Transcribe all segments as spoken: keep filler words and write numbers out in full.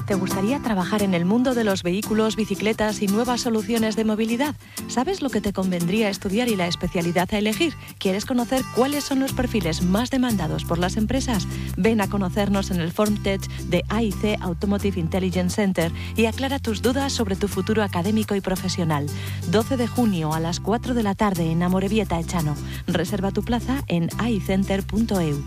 ¿Te gustaría trabajar en el mundo de los vehículos, bicicletas y nuevas soluciones de movilidad? ¿Sabes lo que te convendría estudiar y la especialidad a elegir? ¿Quieres conocer cuáles son los perfiles más demandados por las empresas? Ven a conocernos en el FormTech de A I C Automotive Intelligence Center y aclara tus dudas sobre tu futuro académico y profesional. doce de junio a las cuatro de la tarde en Amorebieta Echano. Reserva tu plaza en a i center punto e u.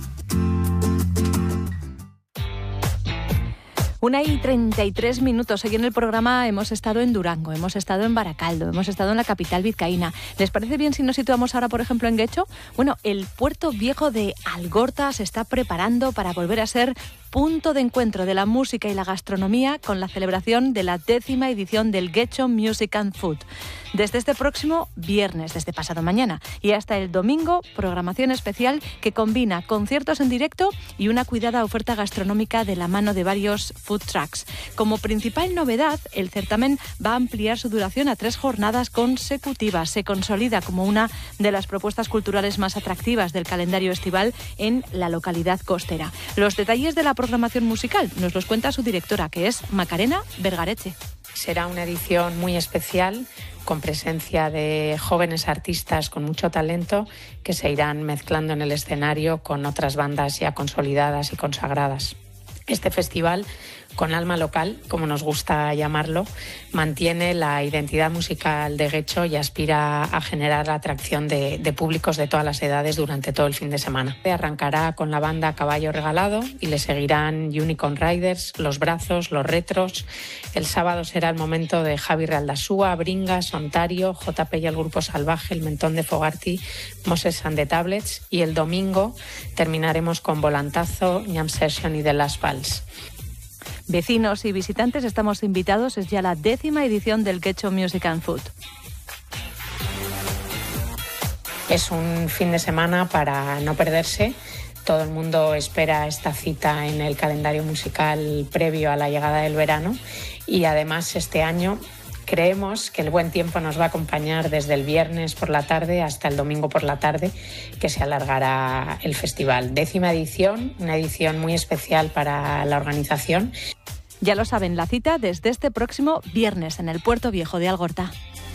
Una y treinta y tres minutos. Hoy en el programa hemos estado en Durango, hemos estado en Baracaldo, hemos estado en la capital vizcaína. ¿Les parece bien si nos situamos ahora, por ejemplo, en Guecho? Bueno, el puerto viejo de Algorta se está preparando para volver a ser punto de encuentro de la música y la gastronomía con la celebración de la décima edición del Guecho Music and Food. Desde este próximo viernes, desde pasado mañana, y hasta el domingo, programación especial que combina conciertos en directo y una cuidada oferta gastronómica de la mano de varios food trucks. Como principal novedad, el certamen va a ampliar su duración a tres jornadas consecutivas. Se consolida como una de las propuestas culturales más atractivas del calendario estival en la localidad costera. Los detalles de la programación musical nos los cuenta su directora, que es Macarena Vergareche. Será una edición muy especial, con presencia de jóvenes artistas con mucho talento que se irán mezclando en el escenario con otras bandas ya consolidadas y consagradas. Este festival, con alma local, como nos gusta llamarlo, mantiene la identidad musical de Guecho y aspira a generar la atracción de, de públicos de todas las edades durante todo el fin de semana. Arrancará con la banda Caballo Regalado y le seguirán Unicorn Riders, Los Brazos, Los Retros. El sábado será el momento de Javi Realdasúa, Bringas, Ontario, J P y el Grupo Salvaje, El Mentón de Fogarty, Moses and the Tablets. Y el domingo terminaremos con Volantazo, Jam Session y The Last Vals. Vecinos y visitantes, estamos invitados. Es ya la décima edición del Guecho Music and Food. Es un fin de semana para no perderse. Todo el mundo espera esta cita en el calendario musical previo a la llegada del verano y además este año creemos que el buen tiempo nos va a acompañar desde el viernes por la tarde hasta el domingo por la tarde, que se alargará el festival. Décima edición, una edición muy especial para la organización. Ya lo saben, la cita desde este próximo viernes en el Puerto Viejo de Algorta.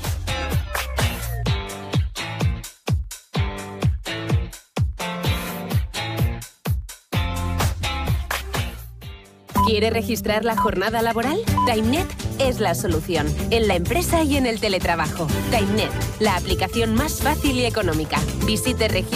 ¿Quiere registrar la jornada laboral? TimeNet es la solución, en la empresa y en el teletrabajo. TimeNet, la aplicación más fácil y económica. Visite registro